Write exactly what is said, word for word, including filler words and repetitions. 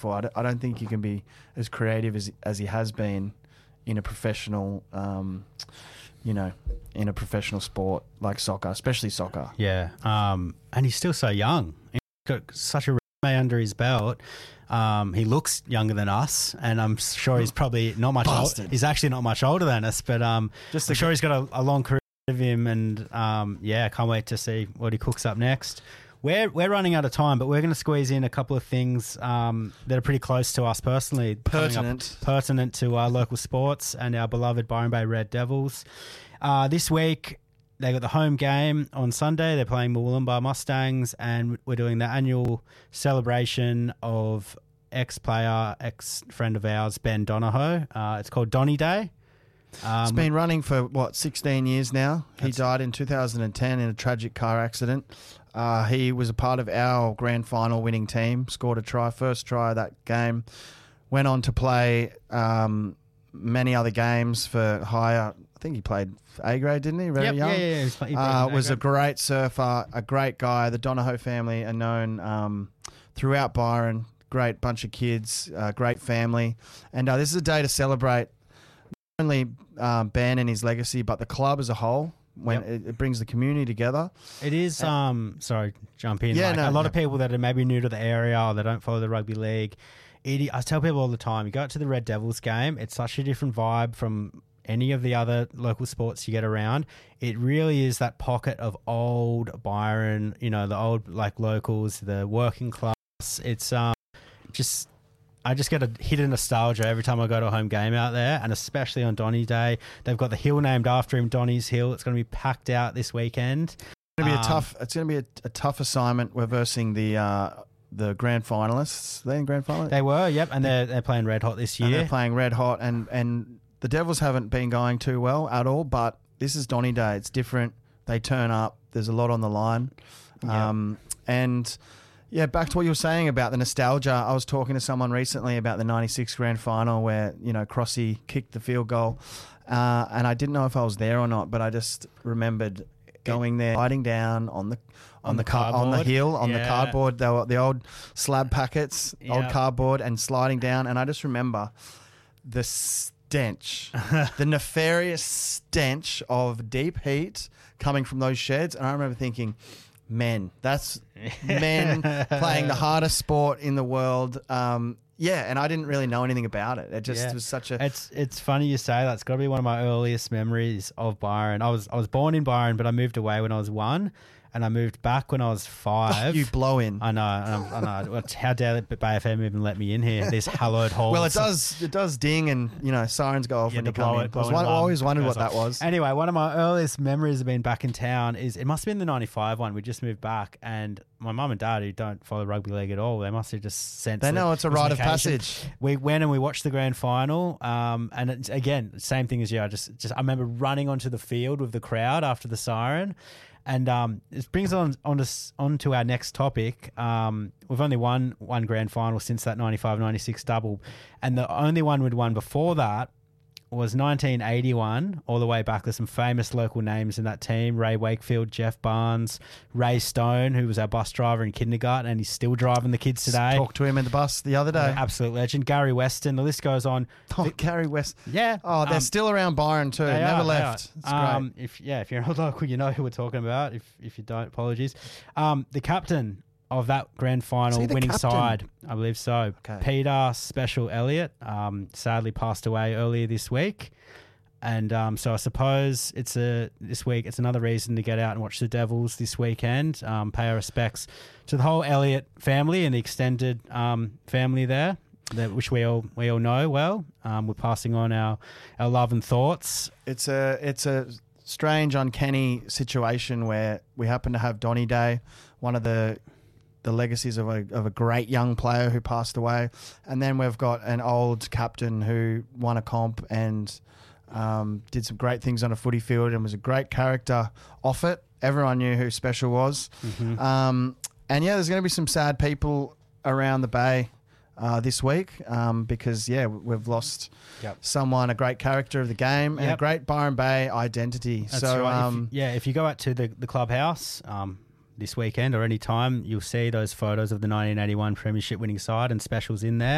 before. I don't, I don't think you can be as creative as as he has been in a professional, um, you know, in a professional sport like soccer, especially soccer. Yeah, um, and he's still so young. He's got such a resume under his belt. Um, he looks younger than us, and I'm sure he's probably not much older. He's actually not much older than us, but um, Just I'm sure he's got a, a long career of him, and um, yeah, I can't wait to see what he cooks up next. We're we're running out of time, but we're going to squeeze in a couple of things um, that are pretty close to us personally. Pertinent. Up, pertinent to our local sports and our beloved Byron Bay Red Devils. Uh, this week, they got the home game on Sunday. They're playing Murwillumbah Mustangs, and we're doing the annual celebration of ex-player, ex-friend of ours, Ben Donahoe. Uh, it's called Donny Day. Um, it's been running for, what, sixteen years now. He died in two thousand ten in a tragic car accident. Uh, he was a part of our grand final winning team, scored a try, first try of that game. Went on to play um, many other games for higher. I think he played A grade, didn't he? Very yep, young. Yeah, yeah, yeah. He played uh, was A-grade. a great surfer, a great guy. The Donahoe family are known um, throughout Byron. Great bunch of kids, uh, great family. And uh, this is a day to celebrate not only um, Ben and his legacy, but the club as a whole. When Yep. it, it brings the community together. It is, um, sorry, jump in. Yeah, like, no, a lot no. of people that are maybe new to the area or they don't follow the rugby league. It, I tell people all the time, you go out to the Red Devils game, it's such a different vibe from any of the other local sports you get around. It really is that pocket of old Byron, you know, the old like locals, the working class. It's um, just... I just get a hit of nostalgia every time I go to a home game out there, and especially on Donny Day. They've got the hill named after him, Donny's Hill. It's going to be packed out this weekend. It's going to be Um, a tough. It's going to be a, a tough assignment. We're versing the uh, the grand finalists. Are they in grand final? They were, yep, and they're they're playing red hot this And year. they're playing red hot, and and the Devils haven't been going too well at all. But this is Donny Day. It's different. They turn up. There's a lot on the line, Yeah. um, and. Yeah, back to what you were saying about the nostalgia. I was talking to someone recently about the ninety-six grand final where, you know, Crossy kicked the field goal. Uh, and I didn't know if I was there or not, but I just remembered going there, sliding down on the on, On the the car, on the cardboard. hill, on the Yeah. cardboard, they were the old slab packets, old Yeah. cardboard, and sliding down. And I just remember the stench, the nefarious stench of deep heat coming from those sheds. And I remember thinking, men, that's men playing the hardest sport in the world. Um, yeah, and I didn't really know anything about it. It just Yeah. was such a... It's it's funny you say that. It's got to be one of my earliest memories of Byron. I was I was born in Byron, but I moved away when I was one, and I moved back when I was five. you blow in. I know, I know. It's- How dare Bay F M even let me in here? These hallowed halls. Well, it does. It does ding, and you know, sirens go off Yeah, when the you come blow in. it, I, was blow it won- I alarm always wondered goes what off. that was. Anyway, one of my earliest memories of being back in town is it must have been the ninety-five one. We just moved back, and my mum and dad, who don't follow rugby league at all, they must have just sensed They that know it's a it was an rite of occasion. passage. We went and we watched the grand final, um, and it's, again, same thing as you. I just, just I remember running onto the field with the crowd after the siren. And um, it brings on on to, on to our next topic. Um, we've only won one grand final since that ninety-five ninety-six double. And the only one we'd won before that was nineteen eighty-one, all the way back. There's some famous local names in that team. Ray Wakefield, Jeff Barnes, Ray Stone, who was our bus driver in kindergarten, and he's still driving the kids today. Talked to him in the bus the other day. Absolute legend. Gary Weston, the list goes on. Oh, Gary West. Yeah. Oh, they're um, still around Byron too. they Never are, they left. are. It's great. Um, if yeah, if you're a local, you know who we're talking about. If if you don't, apologies. Um, the captain of that grand final he the winning captain? side, I believe so. Okay. Peter Special Elliott, um, sadly passed away earlier this week. And um, so I suppose it's a this week. It's another reason to get out and watch the Devils this weekend. Um, pay our respects to the whole Elliott family and the extended um, family there, that which we all we all know well. Um, we're passing on our, our love and thoughts. It's a it's a strange, uncanny situation where we happen to have Donny Day, one of the the legacies of a of a great young player who passed away, and then we've got an old captain who won a comp and um, did some great things on a footy field and was a great character off it. Everyone knew who Special was, Mm-hmm. um, and yeah, there's going to be some sad people around the bay uh, this week um, because yeah, we've lost Yep. someone, a great character of the game and a Yep. great Byron Bay identity. That's so right. um, if, yeah, if you go out to the, the clubhouse um, this weekend or any time, you'll see those photos of the nineteen eighty-one Premiership winning side and Specials in there.